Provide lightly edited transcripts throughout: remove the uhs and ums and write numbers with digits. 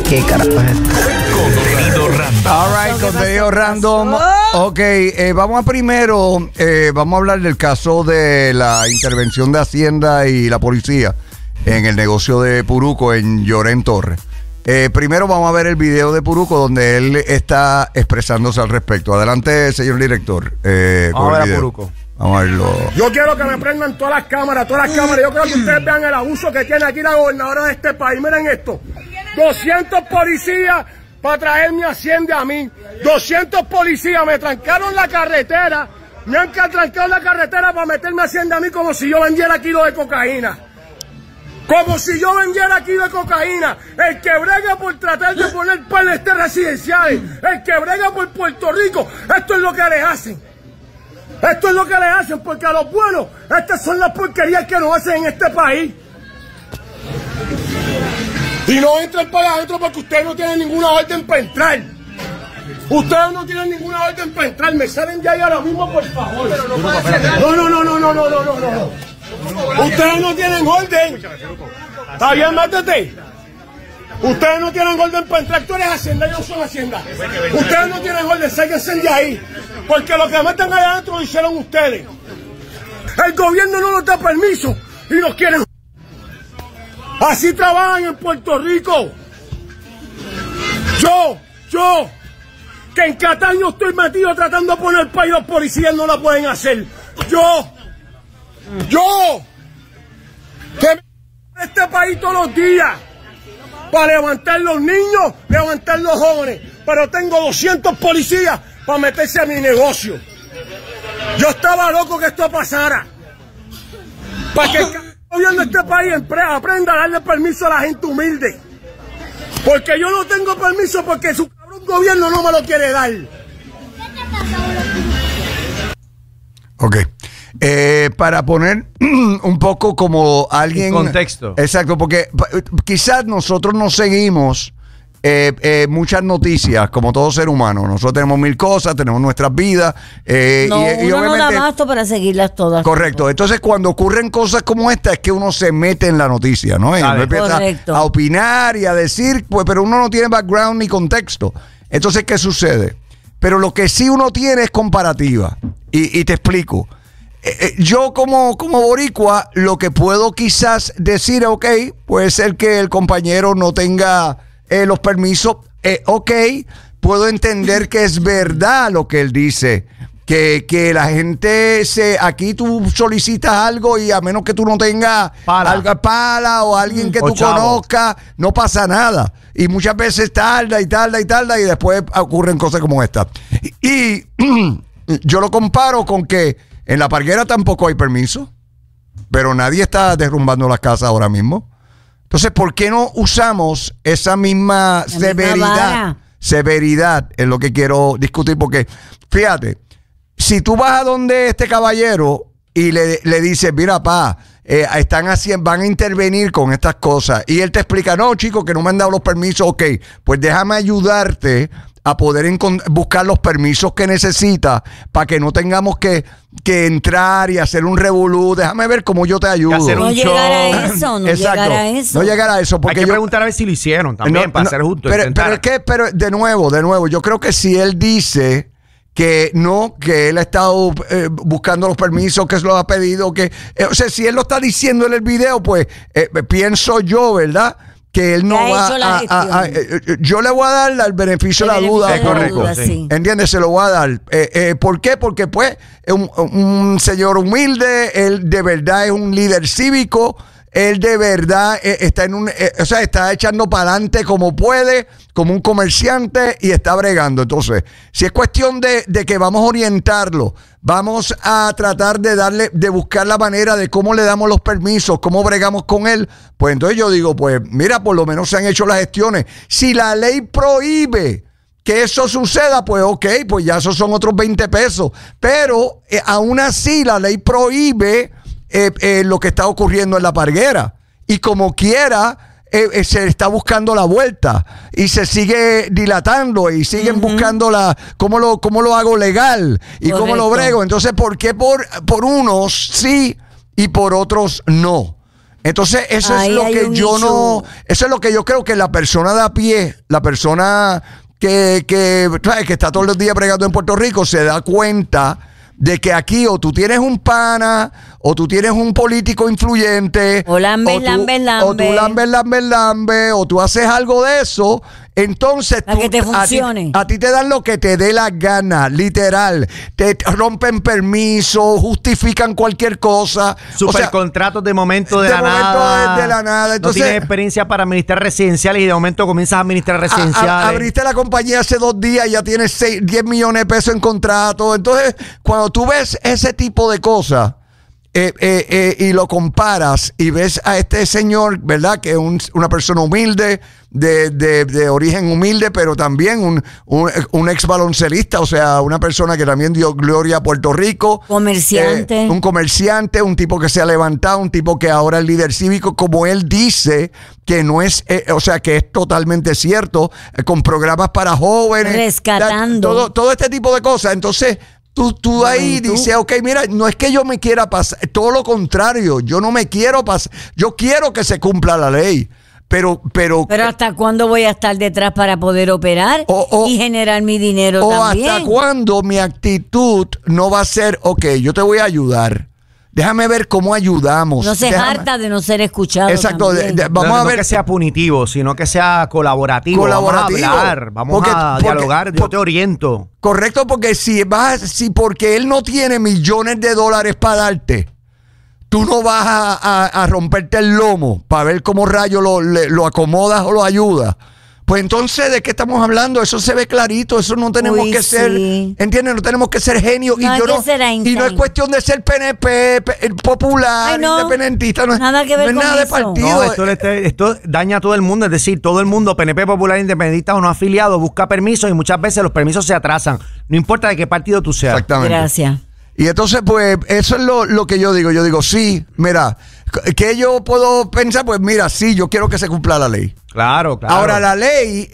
¿Qué carajo es esto? Contenido random. All right, contenido random. Ok, vamos a hablar del caso de la intervención de Hacienda y la policía en el negocio de Puruco en Llorén Torres. Primero vamos a ver el video de Puruco donde él está expresándose al respecto. Adelante, señor director. Vamos a ver a Puruco. Vamos a verlo. Yo quiero que me prendan todas las cámaras. Yo creo que ustedes vean el abuso que tiene aquí la gobernadora de este país. Miren esto. 200 policías para traerme Hacienda a mí. 200 policías me trancaron la carretera. Me han trancado la carretera para meterme Hacienda a mí como si yo vendiera kilos de cocaína. Como si yo vendiera kilos de cocaína. El que brega por tratar de poner planes residenciales. El que brega por Puerto Rico. Esto es lo que les hacen. Esto es lo que le hacen, porque a los buenos, estas son las porquerías que nos hacen en este país. Y no entren para adentro porque ustedes no tienen ninguna orden para entrar. Ustedes no tienen ninguna orden para entrar. Me salen de ahí ahora mismo, por favor. No. Ustedes no tienen orden. Está bien, métete. Ustedes no tienen orden para entrar. Tú eres Hacienda, yo soy Hacienda. Ustedes no tienen orden, sáquense de ahí. Porque lo que meten allá adentro lo hicieron ustedes. El gobierno no nos da permiso y nos quieren. Así trabajan en Puerto Rico. Yo, que en Cataño estoy metido tratando de poner país, los policías no la pueden hacer. Yo, que me este país todos los días para levantar los niños, levantar los jóvenes, pero tengo 200 policías para meterse a mi negocio. Yo estaba loco que esto pasara. Para que el gobierno de este país aprenda a darle permiso a la gente humilde. Porque yo no tengo permiso porque su cabrón gobierno no me lo quiere dar. Ok. Para poner un poco como alguien... En contexto. Exacto, porque quizás nosotros no seguimos muchas noticias, como todo ser humano. Nosotros tenemos mil cosas, tenemos nuestras vidas. No, uno no da basto para seguirlas todas. Correcto. Entonces, cuando ocurren cosas como esta, es que uno se mete en la noticia, ¿no? Y uno empieza a opinar y a decir, pues, pero uno no tiene background ni contexto. Entonces, ¿qué sucede? Pero lo que sí uno tiene es comparativa. Y te explico. Yo como boricua, lo que puedo quizás decir, ok, puede ser que el compañero no tenga los permisos, ok, puedo entender que es verdad lo que él dice, que la gente aquí tú solicitas algo y a menos que tú no tengas pala o alguien que tú conozcas, no pasa nada. Y muchas veces tarda y después ocurren cosas como esta. Y yo lo comparo con que en La Parguera tampoco hay permiso, pero nadie está derrumbando las casas ahora mismo. Entonces, ¿por qué no usamos esa misma severidad? Severidad es lo que quiero discutir, porque fíjate, si tú vas a donde este caballero y le dices, mira, van a intervenir con estas cosas, y él te explica, no, chico, que no me han dado los permisos, ok, pues déjame ayudarte a poder buscar los permisos que necesita para que no tengamos que entrar y hacer un revolú. Déjame ver cómo yo te ayudo. Hacer un show. No llegar a eso. No llegar a eso. Porque hay que preguntar a ver si lo hicieron también, para ser justos. Pero de nuevo, yo creo que si él dice que no, que él ha estado buscando los permisos, que se los ha pedido, o sea, si él lo está diciendo en el video, pues pienso yo, ¿verdad?, que él no va yo le voy a dar el beneficio de la duda. Correcto. Sí. ¿Entiendes? Se lo voy a dar. ¿Por qué? Porque pues un señor humilde, él de verdad es un líder cívico, él de verdad está está echando para adelante como puede, como un comerciante, y está bregando. Entonces, si es cuestión de que vamos a orientarlo, vamos a tratar de buscar la manera de cómo le damos los permisos, cómo bregamos con él, pues entonces yo digo, pues mira, por lo menos se han hecho las gestiones. Si la ley prohíbe que eso suceda, pues ok, pues ya esos son otros 20 pesos. Pero aún así la ley prohíbe lo que está ocurriendo en La Parguera. Y como quiera, se está buscando la vuelta y se sigue dilatando y siguen buscando cómo lo hago legal y cómo lo brego. Entonces, ¿por qué por unos sí y por otros no? Entonces, eso es lo que eso es lo que yo creo que la persona de a pie, la persona que está todos los días bregando en Puerto Rico, se da cuenta de que aquí o tú tienes un pana, o tú tienes un político influyente, o tú lambe, o tú haces algo de eso, entonces que te funcione. A ti te dan lo que te dé la gana, literal. Te rompen permiso, justifican cualquier cosa. Supercontratos de momento de la nada. Entonces, no tienes experiencia para administrar residenciales y de momento comienzas a administrar residenciales. Abriste la compañía hace 2 días y ya tienes 10 millones de pesos en contrato. Entonces, cuando tú ves ese tipo de cosas, y lo comparas y ves a este señor, ¿verdad? Que es una persona humilde, de origen humilde, pero también un ex baloncelista, o sea, una persona que también dio gloria a Puerto Rico. Comerciante. Un comerciante, un tipo que se ha levantado, un tipo que ahora es líder cívico, como él dice, que no es, o sea, que es totalmente cierto, con programas para jóvenes. Rescatando. Todo este tipo de cosas. Entonces, Tú ahí dices, ok, mira, no es que yo me quiera pasar, todo lo contrario, yo no me quiero pasar, yo quiero que se cumpla la ley, pero ¿hasta cuándo voy a estar detrás para poder operar y generar mi dinero también? ¿Hasta cuándo mi actitud no va a ser, ok, yo te voy a ayudar? Déjame ver cómo ayudamos. No se harta de no ser escuchado. Exacto. Vamos a ver. No que sea punitivo, sino que sea colaborativo. Vamos a hablar, vamos a dialogar, yo te oriento. Correcto, porque si porque él no tiene millones de dólares para darte, tú no vas a romperte el lomo para ver cómo rayo lo acomodas o lo ayudas. Pues entonces, ¿de qué estamos hablando? Eso se ve clarito, eso no tenemos que ser, ¿entiendes? No tenemos que ser genios. No, y no es cuestión de ser PNP, popular, independentista, no es nada que ver con nada de partido. No, esto daña a todo el mundo, es decir, todo el mundo, PNP, popular, independentista o no afiliado, busca permisos y muchas veces los permisos se atrasan. No importa de qué partido tú seas. Exactamente. Gracias. Y entonces, pues, eso es lo que yo digo. Yo digo, sí, mira, ¿qué yo puedo pensar? Pues mira, sí, yo quiero que se cumpla la ley. Claro. Ahora, la ley,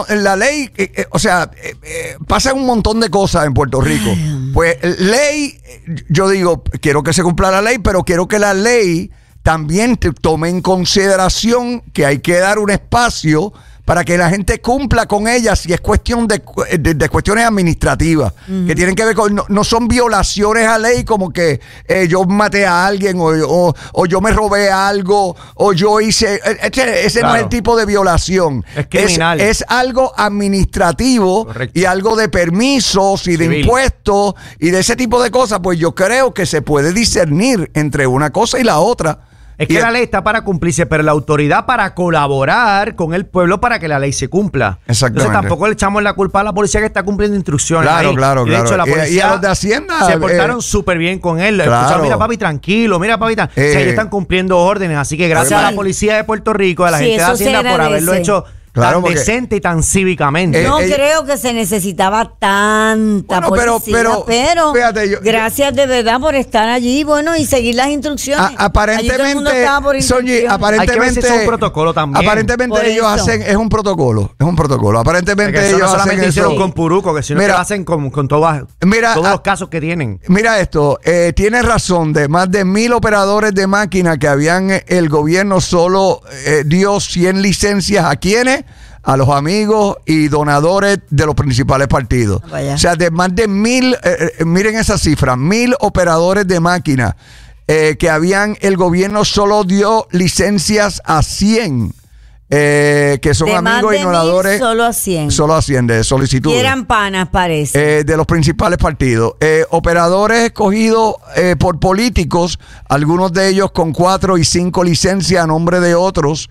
o sea, pasan un montón de cosas en Puerto Rico. Pues ley, yo digo, quiero que se cumpla la ley, pero quiero que la ley también tome en consideración que hay que dar un espacio para que la gente cumpla con ella si es cuestión de cuestiones administrativas, que tienen que ver con, no son violaciones a ley como que yo maté a alguien o yo me robé algo o yo hice, ese no es el tipo de violación. Es criminal. Es algo administrativo. Correcto. Y algo de permisos y de impuestos y de ese tipo de cosas, pues yo creo que se puede discernir entre una cosa y la otra. Es que la ley está para cumplirse, pero la autoridad para colaborar con el pueblo para que la ley se cumpla. Exactamente. Entonces tampoco le echamos la culpa a la policía que está cumpliendo instrucciones. Claro. De hecho, la policía y a los de Hacienda se portaron súper bien con él. Claro. O sea, mira, papi, tranquilo, o sea, ellos están cumpliendo órdenes. Así que gracias a la policía de Puerto Rico, a la gente de Hacienda por haberlo hecho tan decente y tan cívicamente. No creo que se necesitaba tanta policía, pero fíjate, gracias de verdad por estar allí, y seguir las instrucciones. Aparentemente, Soñi, hay que ver si es un protocolo también. Aparentemente ellos hacen, es un protocolo. Aparentemente ellos hacen eso. Con Puruco, que si no lo hacen con todos los casos que tienen. Mira esto, tienes razón, de más de 1,000 operadores de máquina que habían, el gobierno solo dio 100 licencias a quienes, a los amigos y donadores de los principales partidos. O sea, de más de 1,000, miren esa cifra, 1,000 operadores de máquina que habían, el gobierno solo dio licencias a 100. Que son de amigos y donadores. Solo a 100. Solo a 100 de solicitudes. Y eran panas, parece. De los principales partidos. Operadores escogidos por políticos, algunos de ellos con 4 y 5 licencias a nombre de otros.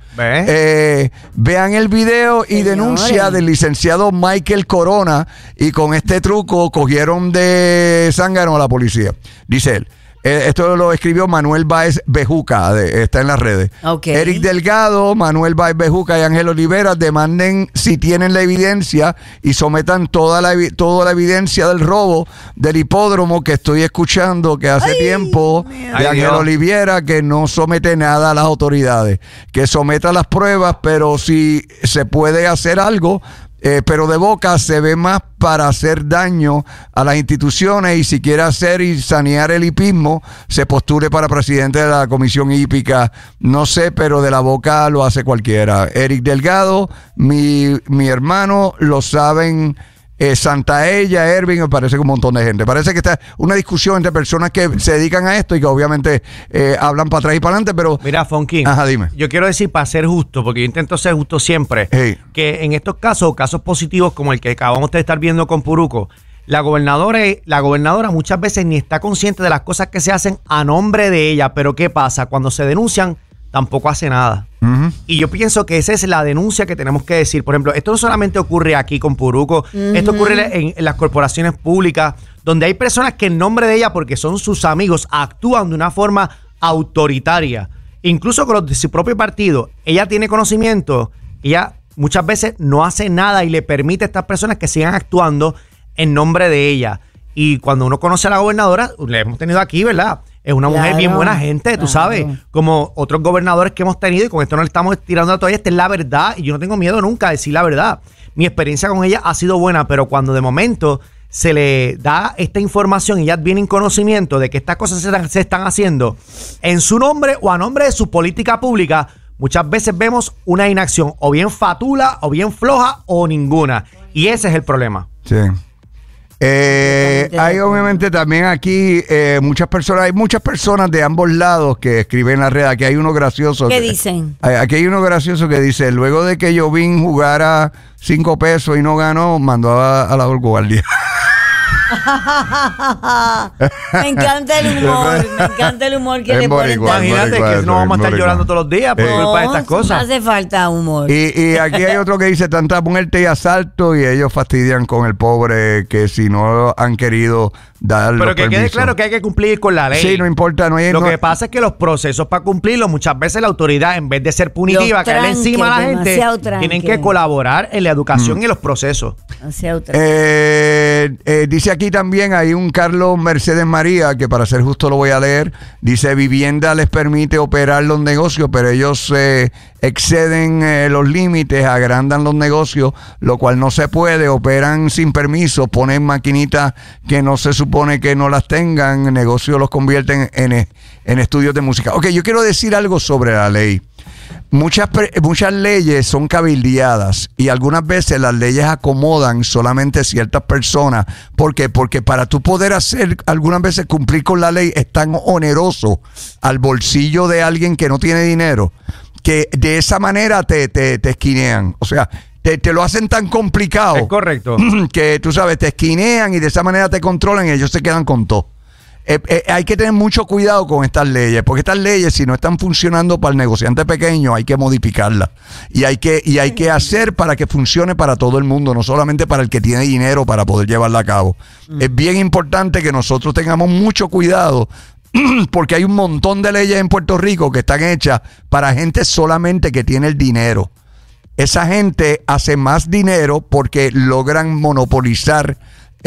Vean el video y denuncia del licenciado Michael Corona, y con este truco cogieron de zángano a la policía. Dice él. Esto lo escribió Manuel Báez Bejuca, está en las redes. Okay. Eric Delgado, Manuel Báez Bejuca y Ángel Olivera demanden si tienen la evidencia y sometan toda la evidencia del robo del hipódromo que estoy escuchando que hace tiempo de Ángel Olivera, que no somete nada a las autoridades, que someta las pruebas, pero si se puede hacer algo pero de boca se ve más para hacer daño a las instituciones, y si quiere hacer y sanear el hipismo, se postule para presidente de la Comisión Hípica. No sé, pero de la boca lo hace cualquiera. Eric Delgado, mi hermano, lo saben. Santaella, Ervin, me parece que un montón de gente. Parece que está una discusión entre personas que se dedican a esto y que obviamente hablan para atrás y para adelante, pero... Mira, Fonky, dime. Yo quiero decir, para ser justo, porque yo intento ser justo siempre, que en estos casos positivos como el que acabamos de estar viendo con Puruco, la gobernadora muchas veces ni está consciente de las cosas que se hacen a nombre de ella, pero ¿qué pasa? Cuando se denuncian, tampoco hace nada. Y yo pienso que esa es la denuncia que tenemos que decir. Por ejemplo, esto no solamente ocurre aquí con Puruco, esto ocurre en las corporaciones públicas, donde hay personas que en nombre de ella, porque son sus amigos, actúan de una forma autoritaria. Incluso con los de su propio partido, ella tiene conocimiento, ella muchas veces no hace nada y le permite a estas personas que sigan actuando en nombre de ella. Y cuando uno conoce a la gobernadora, la hemos tenido aquí, ¿verdad? Es una mujer bien buena gente, tú sabes, como otros gobernadores que hemos tenido, y con esto no le estamos tirando a toalla, esta es la verdad, y yo no tengo miedo nunca a decir la verdad. Mi experiencia con ella ha sido buena, pero cuando de momento se le da esta información y ella viene en conocimiento de que estas cosas se están haciendo en su nombre o a nombre de su política pública, muchas veces vemos una inacción o bien fatula, o bien floja, o ninguna. Y ese es el problema. Sí. Hay obviamente también aquí hay muchas personas de ambos lados que escriben en la red. Aquí hay uno gracioso. ¿Qué dicen? Aquí hay uno gracioso que dice: luego de que Jovín jugara 5 pesos y no ganó, mandó a la guardia. Me encanta el humor que le ponen. Imagínate que no vamos a estar llorando todos los días por culpa de estas cosas. No hace falta humor. Y aquí hay otro que dice: tanta muerte y asalto, y ellos fastidian con el pobre, que si no han querido dar. Pero que quede claro que hay que cumplir con la ley. Sí, no importa. Lo que pasa es que los procesos para cumplirlo, muchas veces la autoridad, en vez de ser punitiva, caerle encima a la gente, tienen que colaborar en la educación y los procesos. Dice aquí también, hay un Carlos Mercedes María, que para ser justo lo voy a leer. Dice: vivienda les permite operar los negocios, pero ellos exceden los límites, agrandan los negocios, lo cual no se puede, operan sin permiso, ponen maquinitas que no se supone que no las tengan, negocios los convierten en estudios de música. Ok, yo quiero decir algo sobre la ley. Muchas leyes son cabildeadas, y algunas veces las leyes acomodan solamente ciertas personas. ¿Por qué? Porque para tú poder hacer, algunas veces cumplir con la ley, es tan oneroso al bolsillo de alguien que no tiene dinero, que de esa manera te esquinean. O sea, te lo hacen tan complicado. Es correcto. Que tú sabes, te esquinean y de esa manera te controlan y ellos se quedan con todo. Hay que tener mucho cuidado con estas leyes, porque estas leyes, si no están funcionando para el negociante pequeño, hay que modificarlas. Y hay que hacer para que funcione para todo el mundo, no solamente para el que tiene dinero para poder llevarla a cabo. Es bien importante que nosotros tengamos mucho cuidado, porque hay un montón de leyes en Puerto Rico que están hechas para gente solamente que tiene el dinero. Esa gente hace más dinero porque logran monopolizar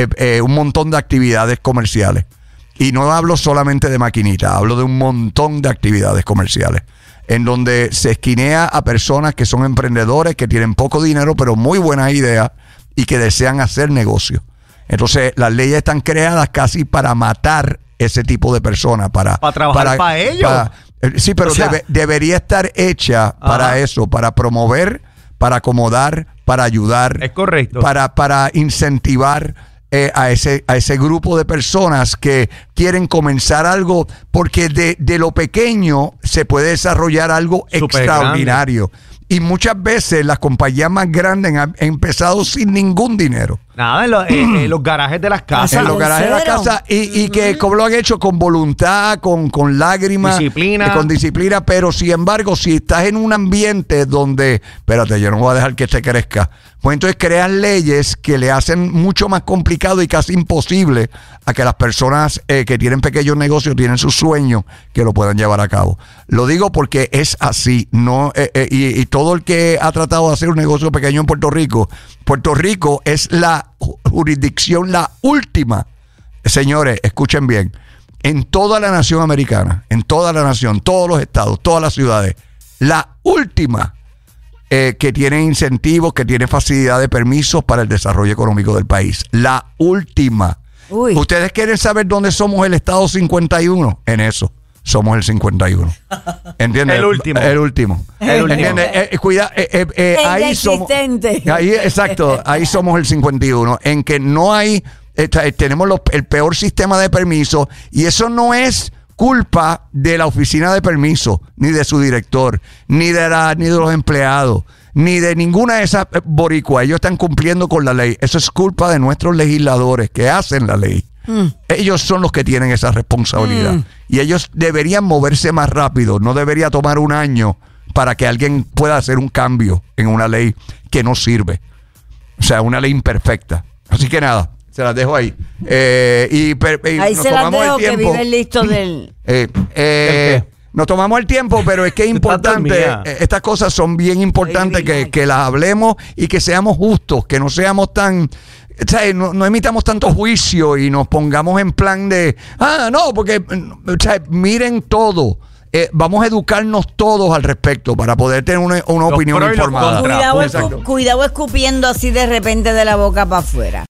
un montón de actividades comerciales. Y no hablo solamente de maquinitas, hablo de un montón de actividades comerciales, en donde se esquinea a personas que son emprendedores, que tienen poco dinero, pero muy buenas ideas y que desean hacer negocio. Entonces, las leyes están creadas casi para matar ese tipo de personas. Para trabajar para ellos. Sí, pero debería estar hecha para eso, para promover, para acomodar, para ayudar. Es correcto. Para incentivar a ese grupo de personas que quieren comenzar algo, porque de lo pequeño se puede desarrollar algo extraordinario. Grande. Y muchas veces las compañías más grandes han empezado sin ningún dinero. Nada, en los garajes de las casas. En los garajes de las casas. Y que como lo han hecho con voluntad, con lágrimas. Disciplina. Con disciplina. Pero sin embargo, si estás en un ambiente donde, espérate, yo no voy a dejar que este crezca, pues entonces crean leyes que le hacen mucho más complicado y casi imposible a que las personas que tienen pequeños negocios, tienen sus sueños, que lo puedan llevar a cabo. Lo digo porque es así. No y todo el que ha tratado de hacer un negocio pequeño en Puerto Rico es la jurisdicción, la última, señores, escuchen bien, en toda la nación americana, en toda la nación, todos los estados, todas las ciudades, la última que tiene incentivos, que tiene facilidad de permisos para el desarrollo económico del país. La última. Uy. ¿Ustedes quieren saber dónde somos el estado 51? En eso. Somos el 51. ¿Entiendes? El último. El último. ¿Entiendes? Cuida, ahí somos. Ahí, exacto. Ahí somos el 51. En que no hay. Tenemos el peor sistema de permisos. Y eso no es culpa de la oficina de permisos, ni de su director, ni de los empleados, ni de ninguna de esas boricuas. Ellos están cumpliendo con la ley. Eso es culpa de nuestros legisladores que hacen la ley. Ellos son los que tienen esa responsabilidad. Y ellos deberían moverse más rápido. No debería tomar un año para que alguien pueda hacer un cambio en una ley que no sirve. O sea, una ley imperfecta. Así que nada. Se las dejo ahí. Ahí nos se las dejo, que viven listo del... Nos tomamos el tiempo, pero es que es importante. Estas cosas son bien importantes que las hablemos y que seamos justos, que no seamos tan... No emitamos tanto juicio y nos pongamos en plan de... no, porque... miren todo. Vamos a educarnos todos al respecto para poder tener una opinión informada. Cuidado escupiendo así de repente de la boca para afuera.